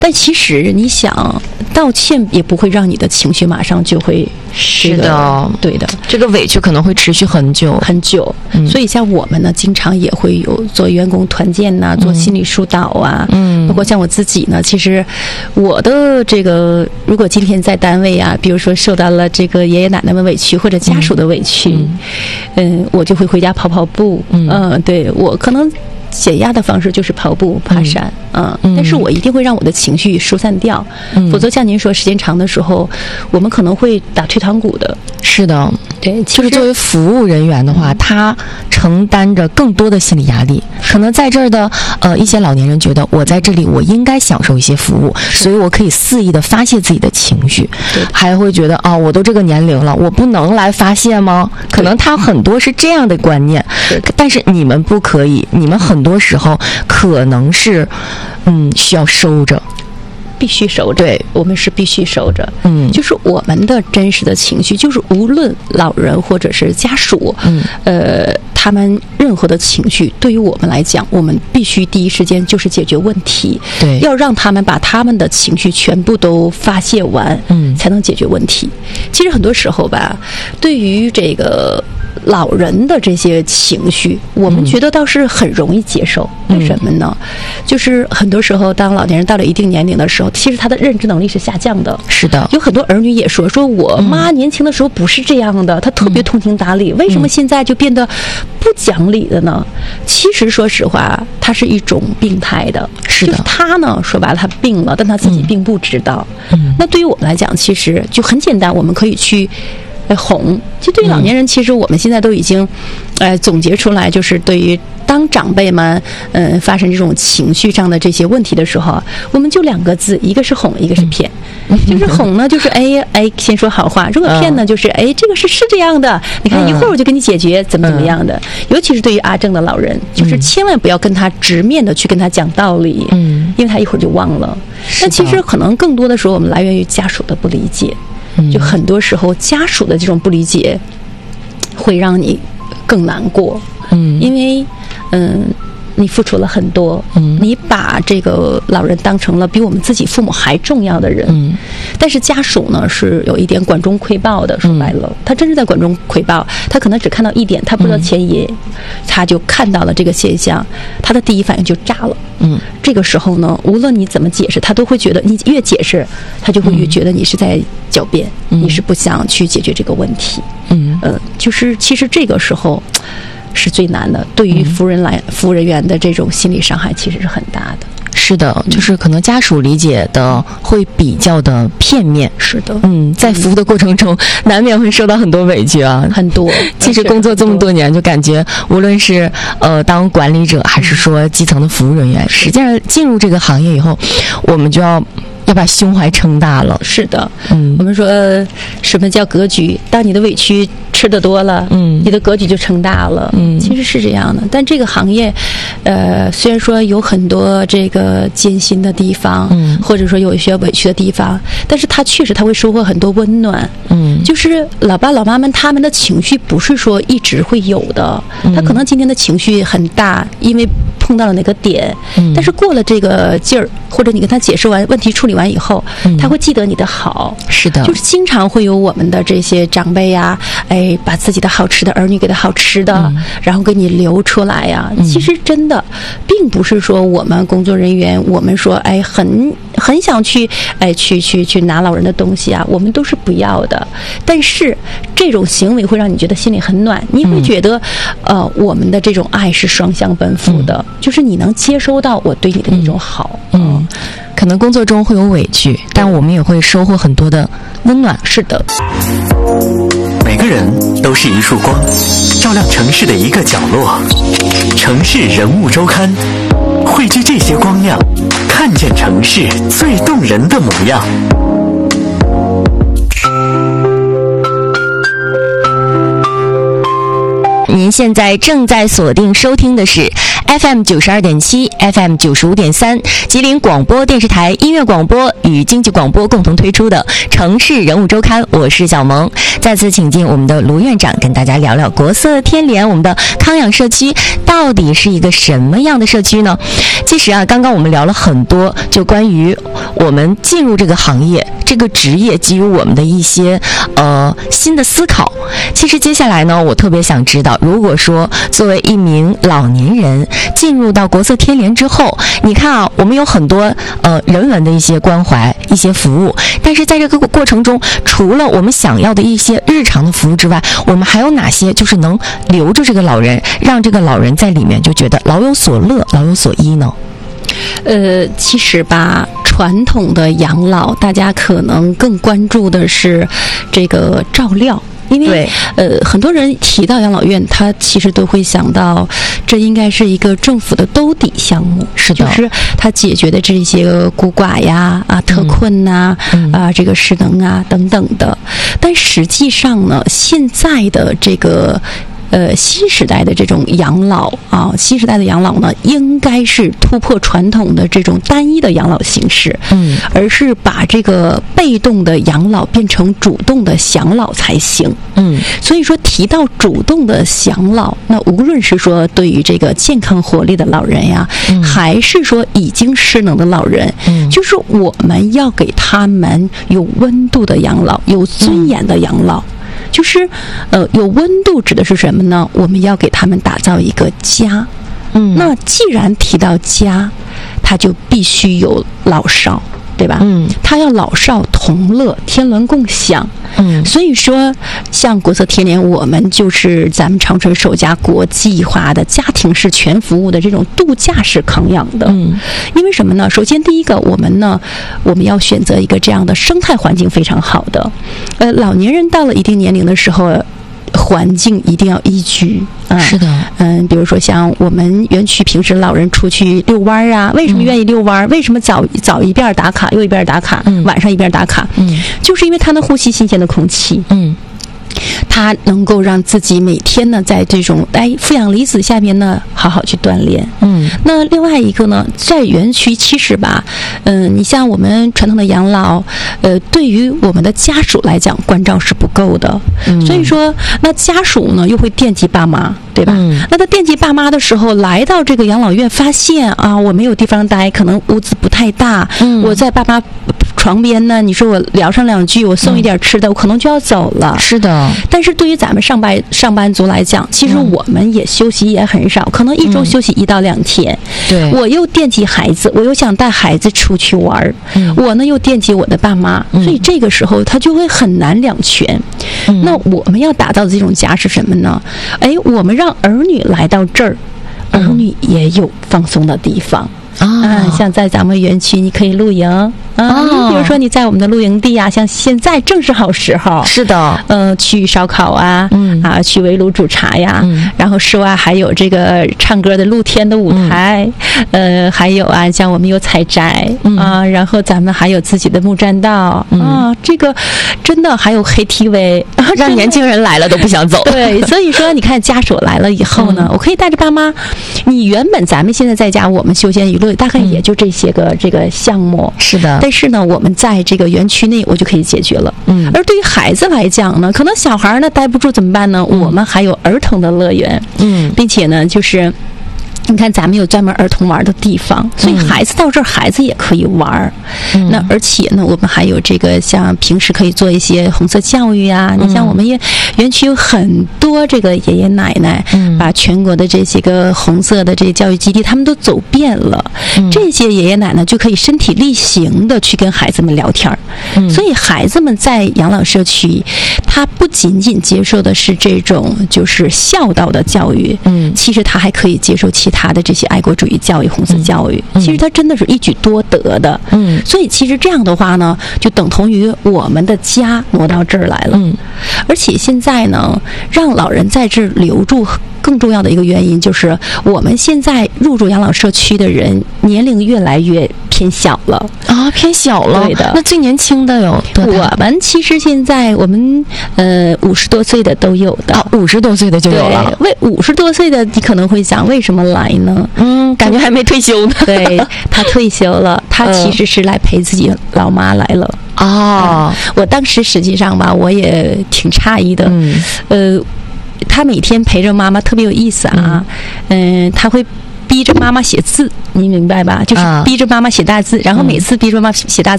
但其实你想，道歉也不会让你的情绪马上就会是的， 对的， 这个委屈可能会持续很久很久。所以像我们呢，经常也会有做员工团建呐，做心理疏导啊，包括像我自己呢，其实我的这个，如果今天在单位啊，比如说受到了这个爷爷奶奶们委屈或者家属的委屈，我就会回家跑跑步，对，我可能减压的方式就是跑步、爬山，但是我一定会让我的情绪疏散掉，否则像您说，时间长的时候，我们可能会打退堂鼓的。 是的， 对， 就是作为服务人员的话，他承担着更多的心理压力。可能在这儿的一些老年人觉得，我在这里我应该享受一些服务，所以我可以肆意的发泄自己的情绪，还会觉得我都这个年龄了，我不能来发泄吗？可能他很多是这样的观念，但是你们不可以，你们很多时候可能是需要收着。 必须守着，对，我们是必须守着。就是我们的真实的情绪，就是无论老人或者是家属，他们任何的情绪，对于我们来讲，我们必须第一时间就是解决问题， 对， 要让他们把他们的情绪全部都发泄完，才能解决问题。其实很多时候吧，对于这个老人的这些情绪，我们觉得倒是很容易接受。为什么呢？就是很多时候，当老年人到了一定年龄的时候，其实他的认知能力是下降的。 是的， 有很多儿女也说我妈年轻的时候不是这样的，她特别通情达理，为什么现在就变得不讲理的呢？其实说实话，它是一种病态的。是的，就是他呢，说白了他病了，但他自己并不知道。那对于我们来讲，其实就很简单，我们可以去哄。就对于老年人，其实我们现在都已经总结出来，就是对于当长辈们发生这种情绪上的这些问题的时候，我们就2个字，一个是哄，一个是骗。就是哄呢，就是先说好话；如果骗呢，就是这个是这样的，你看一会儿我就给你解决，怎么样的。尤其是对于阿正的老人，就是千万不要跟他直面的去跟他讲道理，因为他一会儿就忘了。但其实可能更多的时候，我们来源于家属的不理解。就很多时候家属的这种不理解会让你更难过，因为你付出了很多，你把这个老人当成了比我们自己父母还重要的人，但是家属呢是有一点管中窥豹的，说白了，他真是在管中窥豹，他可能只看到一点，他不知道前因，他就看到了这个现象，他的第一反应就炸了。这个时候呢，无论你怎么解释，他都会觉得你越解释，他就会越觉得你是在狡辩，你是不想去解决这个问题。就是其实这个时候是最难的，对于服务人员的这种心理伤害其实是很大的。 是的，就是可能家属理解的会比较的片面。 是的， 在服务的过程中，难免会受到很多委屈啊， 很多。 其实工作这么多年，就感觉无论是当管理者，还是说基层的服务人员，实际上进入这个行业以后，我们就要把胸怀撑大了。 是的，我们说什么叫格局？当你的委屈吃得多了，你的格局就撑大了。其实是这样的。但这个行业，虽然说有很多这个艰辛的地方，或者说有一些委屈的地方，但是它确实会收获很多温暖。就是老爸老妈们他们的情绪不是说一直会有的，他可能今天的情绪很大，因为碰到了哪个点，但是过了这个劲儿，或者你跟他解释完问题处理完以后，他会记得你的好。 是的， 就是经常会有我们的这些长辈呀，把自己的好吃的儿女给他好吃的，然后给你留出来呀。其实真的并不是说我们工作人员，我们说很想去去拿老人的东西啊，我们都是不要的。但是这种行为会让你觉得心里很暖，你会觉得我们的这种爱是双向奔赴的，就是你能接收到我对你的那种好。 可能工作中会有委屈，但我们也会收获很多的温暖。 是的， 每个人都是一束光，照亮城市的一个角落。城市人物周刊，汇聚这些光亮，看见城市最动人的模样。 您现在正在锁定收听的是 FM 92.7 FM 95.3吉林广播电视台音乐广播与经济广播共同推出的城市人物周刊，我是小萌。再次请进我们的卢院长跟大家聊聊国色天莲，我们的康养社区到底是一个什么样的社区呢？其实啊，刚刚我们聊了很多，就关于我们进入这个行业这个职业给予我们的一些新的思考。其实接下来呢，我特别想知道，如果说作为一名老年人进入到国色天莲之后，你看啊，我们有很多人文的一些关怀、一些服务，但是在这个过程中，除了我们想要的一些日常的服务之外，我们还有哪些就是能留着这个老人，让这个老人在里面就觉得老有所乐、老有所依呢？ 其实吧，传统的养老，大家可能更关注的是这个照料。因为很多人提到养老院，他其实都会想到，这应该是一个政府的兜底项目， 是的， 就是他解决的这些孤寡呀、特困呐、这个失能啊等等的。但实际上呢，现在的这个新时代的这种养老啊，新时代的养老呢，应该是突破传统的这种单一的养老形式，而是把这个被动的养老变成主动的享老才行。所以说提到主动的享老，那无论是说对于这个健康活力的老人呀，还是说已经失能的老人，就是我们要给他们有温度的养老，有尊严的养老。就是有温度指的是什么呢？我们要给他们打造一个家。那既然提到家，他就必须有老少，对吧？他要老少同乐，天伦共享。所以说像国色天莲，我们就是咱们长春首家国际化的家庭式全服务的这种度假式康养的。因为什么呢？首先第一个，我们要选择一个这样的生态环境非常好的。老年人到了一定年龄的时候，环境一定要宜居。 是的。 比如说像我们园区平时老人出去遛弯啊，为什么愿意遛弯？为什么早一遍打卡，右一边打卡，晚上一边打卡？就是因为他能呼吸新鲜的空气。他能够让自己每天呢，在这种负氧离子下面呢，好好去锻炼。那另外一个呢，在园区其实吧，你像我们传统的养老，对于我们的家属来讲，关照是不够的。所以说，那家属呢又会惦记爸妈，对吧？那他惦记爸妈的时候，来到这个养老院，发现啊，我没有地方待，可能屋子不太大，我在爸妈床边呢，你说我聊上两句，我送一点吃的，我可能就要走了。 是的。 但是对于咱们上班族来讲，其实我们也休息也很少，可能一周休息1到2天。 对。 我又惦记孩子，我又想带孩子出去玩，我呢又惦记我的爸妈，所以这个时候他就会很难两全。那我们要打造的这种家是什么呢？我们让儿女来到这儿，儿女也有放松的地方。像在咱们园区，你可以露营比如说你在我们的露营地啊，像现在正是好时候。是的。去烧烤啊，去围炉煮茶呀，然后室外还有这个唱歌的露天的舞台，还有像我们有采摘然后咱们还有自己的木栈道这个真的还有 KTV， 让年轻人来了都不想走。 对，所以说你看家属来了以后呢，我可以带着爸妈，你原本咱们现在在家我们休闲娱乐大概也就这些个这个项目。是的。但是呢，我们在这个园区内我就可以解决了。而对于孩子来讲呢，可能小孩呢待不住怎么办呢？我们还有儿童的乐园。并且呢，就是你看咱们有专门儿童玩的地方，所以孩子到这儿孩子也可以玩。那而且呢，我们还有这个像平时可以做一些红色教育啊。你像我们园区有很多这个爷爷奶奶，把全国的这些个红色的这些教育基地他们都走遍了。这些爷爷奶奶就可以身体力行的去跟孩子们聊天。所以孩子们在养老社区，他不仅仅接受的是这种就是孝道的教育，其实他还可以接受其他的这些爱国主义教育、红色教育。其实他真的是一举多得的。所以其实这样的话呢，就等同于我们的家挪到这儿来了。而且现在呢，让老人在这儿留住更重要的一个原因就是我们现在入住养老社区的人年龄越来越偏小了啊，偏小了。 对的。 那最年轻的有多大？ 我们其实现在我们50多岁的都有的 ，50多岁的就有了。 为50多岁的，你可能会想为什么来呢？ 感觉还没退休呢。 对，他退休了，他其实是来陪自己老妈来了。我当时实际上吧，我也挺诧异的。他每天陪着妈妈特别有意思啊。他会逼着妈妈写字，你明白吧？就是逼着妈妈写大字，然后每次逼着妈妈写大字